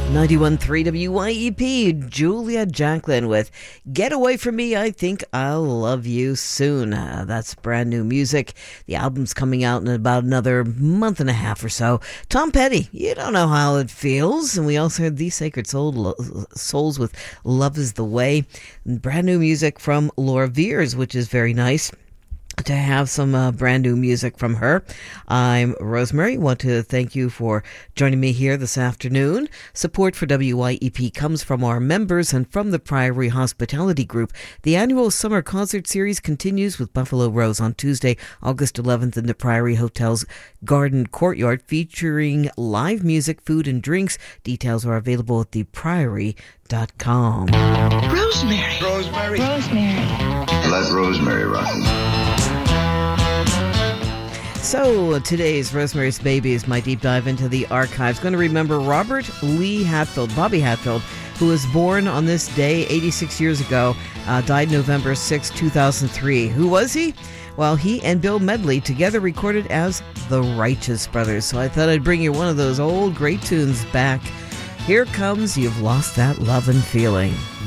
91.3 WYEP, Julia Jacklin with Get Away From Me, I Think I'll Love You Soon. That's brand new music. The album's coming out in about another month and a half or so. Tom Petty, You Don't Know How It Feels. And we also heard The Sacred Souls with Love Is The Way. And brand new music from Laura Veers, which is very nice to have some brand new music from her. I'm Rosemary. Want to thank you for joining me here this afternoon. Support for WYEP comes from our members and from the Priory Hospitality Group. The annual summer concert series continues with Buffalo Rose on Tuesday, August 11th in the Priory Hotel's Garden Courtyard, featuring live music, food and drinks. Details are available at thepriory.com. Rosemary. Rosemary. Rosemary. Let Rosemary rock. So today's Rosemary's Baby is my deep dive into the archives. Going to remember Robert Lee Hatfield, Bobby Hatfield, who was born on this day 86 years ago, died November 6, 2003. Who was he? Well, he and Bill Medley together recorded as the Righteous Brothers. So I thought I'd bring you one of those old great tunes back. Here comes You've Lost That Love and Feeling.